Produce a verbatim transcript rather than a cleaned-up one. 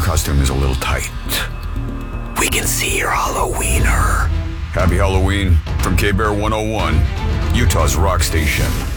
costume is a little tight. We can see your Halloweener. Happy Halloween from K-Bear one oh one, Utah's rock station.